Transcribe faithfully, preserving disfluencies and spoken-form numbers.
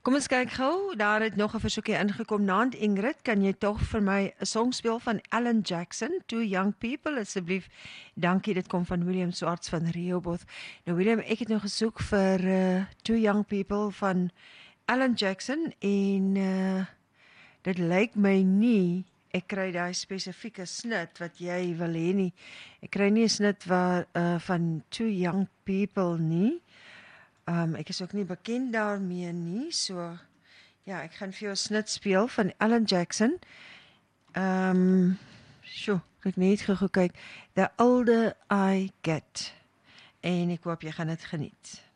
Kom ons kyk gou, daar het nog 'n versoekie ingekom. Naand Ingrid, kan jy tog vir my 'n song speel van Alan Jackson, Two Young People asseblief? Dankie, dit kom van William Swarts van Rehoboth. Nou William, ek het nou gesoek vir uh, Two Young People van Alan Jackson en uh, dit lyk my nie ek kry daai spesifieke snit wat jy wil hê nie. Ek kry nie 'n snit waar uh, van Two Young People nie. Um, ek is ook nie bekend daarmee nie, so ja, ek gaan vir jou 'n snit speel van Alan Jackson. Ehm, um, sjoe, ek het net gou kyk. The Older I Get. En ek hoop jy gaan dit geniet.